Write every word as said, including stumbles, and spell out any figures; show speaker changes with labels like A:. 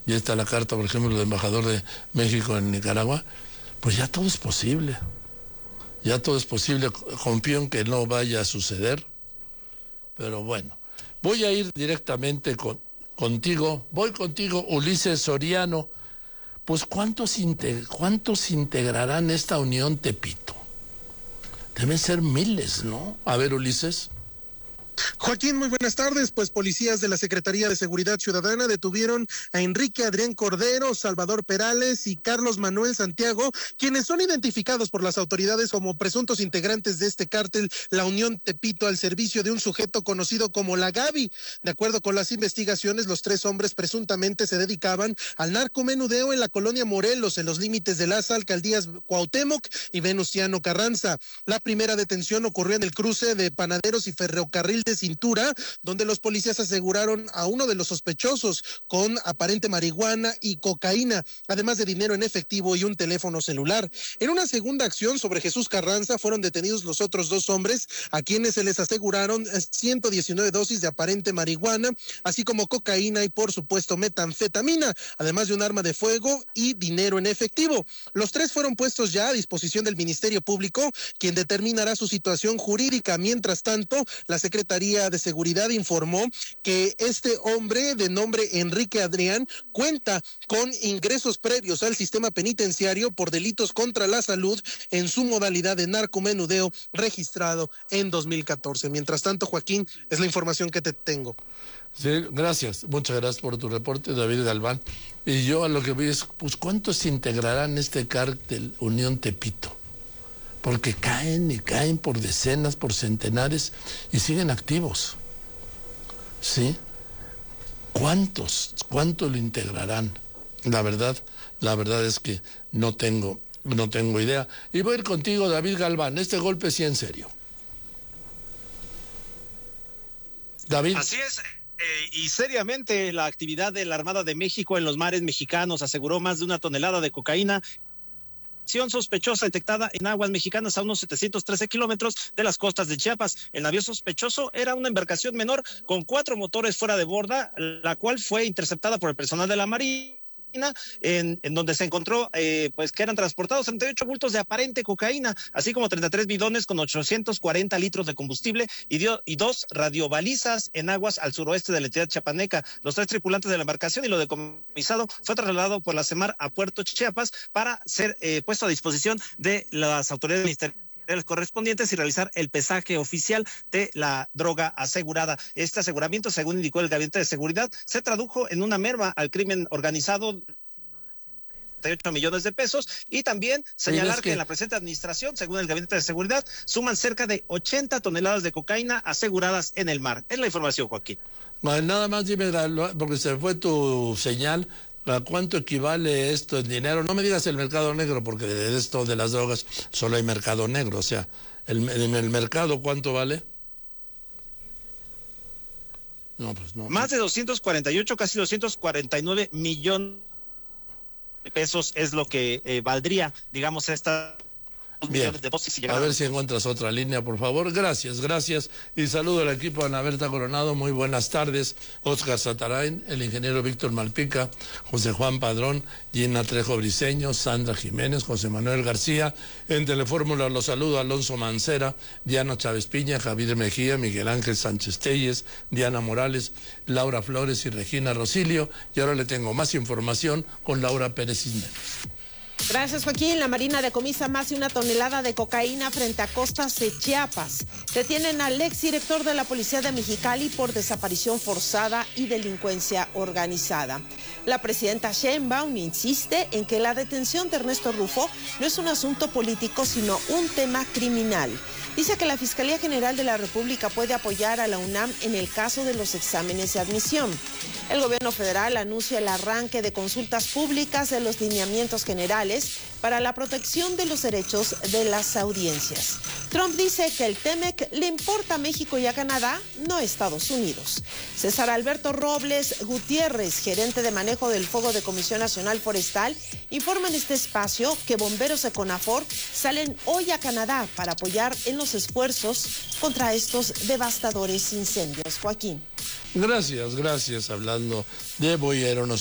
A: ya está la carta, por ejemplo, del embajador de México en Nicaragua, pues ya todo es posible. Ya todo es posible. Confío en que no vaya a suceder. Pero bueno, voy a ir directamente con, contigo. Voy contigo, Ulises Soriano. Pues ¿cuántos, integ- ¿cuántos integrarán esta Unión Tepito? Deben ser miles, ¿no? A ver, Ulises.
B: Joaquín, muy buenas tardes. Pues policías de la Secretaría de Seguridad Ciudadana detuvieron a Enrique Adrián Cordero, Salvador Perales y Carlos Manuel Santiago, quienes son identificados por las autoridades como presuntos integrantes de este cártel, la Unión Tepito, al servicio de un sujeto conocido como la Gaby. De acuerdo con las investigaciones, los tres hombres presuntamente se dedicaban al narcomenudeo en la colonia Morelos, en los límites de las alcaldías Cuauhtémoc y Venustiano Carranza. La primera detención ocurrió en el cruce de Panaderos y Ferrocarril de Cintura, donde los policías aseguraron a uno de los sospechosos con aparente marihuana y cocaína, además de dinero en efectivo y un teléfono celular. En una segunda acción sobre Jesús Carranza fueron detenidos los otros dos hombres, a quienes se les aseguraron ciento diecinueve dosis de aparente marihuana, así como cocaína y por supuesto metanfetamina, además de un arma de fuego y dinero en efectivo. Los tres fueron puestos ya a disposición del Ministerio Público, quien determinará su situación jurídica. Mientras tanto, la Secretaría de Seguridad informó que este hombre de nombre Enrique Adrián cuenta con ingresos previos al sistema penitenciario por delitos contra la salud en su modalidad de narcomenudeo registrado en dos mil catorce. Mientras tanto, Joaquín, es la información que te tengo.
A: Sí, gracias, muchas gracias por tu reporte, David Galván. Y yo a lo que voy es, pues, ¿cuántos integrarán este cártel Unión Tepito? Porque caen y caen por decenas, por centenares y siguen activos. ¿Sí? ¿Cuántos? ¿Cuántos lo integrarán? La verdad, la verdad es que no tengo, no tengo idea. Y voy a ir contigo, David Galván. Este golpe sí en serio. David.
C: Así es. Eh, y seriamente, la actividad de la Armada de México en los mares mexicanos aseguró más de una tonelada de cocaína sospechosa detectada en aguas mexicanas a unos setecientos trece kilómetros de las costas de Chiapas. El navío sospechoso era una embarcación menor con cuatro motores fuera de borda, la cual fue interceptada por el personal de la Marina. En, en donde se encontró eh, pues que eran transportados treinta y ocho bultos de aparente cocaína, así como treinta y tres bidones con ochocientos cuarenta litros de combustible y, dio, y dos radiobalizas en aguas al suroeste de la entidad chiapaneca. Los tres tripulantes de la embarcación y lo decomisado fue trasladado por la CEMAR a Puerto Chiapas para ser eh, puesto a disposición de las autoridades ministeriales correspondientes y realizar el pesaje oficial de la droga asegurada. Este aseguramiento, según indicó el Gabinete de Seguridad, se tradujo en una merma al crimen organizado de ocho millones de pesos, y también señalar que... que en la presente administración, según el Gabinete de Seguridad, suman cerca de ochenta toneladas de cocaína aseguradas en el mar. Es la información, Joaquín.
A: Bueno, nada más dime, porque se fue tu señal, ¿a cuánto equivale esto en dinero? No me digas el mercado negro, porque de esto de las drogas solo hay mercado negro. O sea, el, en el mercado, ¿cuánto vale? No, pues no.
C: Más de doscientos cuarenta y ocho, casi doscientos cuarenta y nueve millones de pesos es lo que eh, valdría, digamos, esta...
A: Bien, a ver si encuentras otra línea, por favor. Gracias, gracias. Y saludo al equipo de Ana Berta Coronado. Muy buenas tardes. Oscar Satarain, el ingeniero Víctor Malpica, José Juan Padrón, Gina Trejo Briceño, Sandra Jiménez, José Manuel García. En Telefórmula los saludo Alonso Mancera, Diana Chávez Piña, Javier Mejía, Miguel Ángel Sánchez Telles, Diana Morales, Laura Flores y Regina Rosilio. Y ahora le tengo más información con Laura Pérez Cisneros.
D: Gracias, Joaquín. La Marina decomisa más de una tonelada de cocaína frente a costas de Chiapas. Detienen al exdirector de la Policía de Mexicali por desaparición forzada y delincuencia organizada. La presidenta Sheinbaum insiste en que la detención de Ernesto Rufo no es un asunto político, sino un tema criminal. Dice que la Fiscalía General de la República puede apoyar a la UNAM en el caso de los exámenes de admisión. El gobierno federal anuncia el arranque de consultas públicas de los lineamientos generales para la protección de los derechos de las audiencias. Trump dice que el TEMEC le importa a México y a Canadá, no a Estados Unidos. César Alberto Robles Gutiérrez, gerente de manejo del fuego de Comisión Nacional Forestal, informa en este espacio que bomberos de CONAFOR salen hoy a Canadá para apoyar en los esfuerzos contra estos devastadores incendios. Joaquín.
A: Gracias, gracias. Hablando de boyeros,